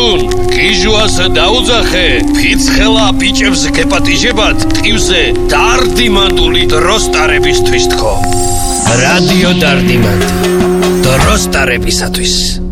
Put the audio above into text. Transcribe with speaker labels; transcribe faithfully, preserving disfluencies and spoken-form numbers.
Speaker 1: თუნ გიჟვას დაუძახე ფიცხელა ბიჭებს გეპატიჟებათ ტივზე დარდიმანდული დროს ტარებისთვის თქო რადიო დარდიმანდი დროს ტარებისათვის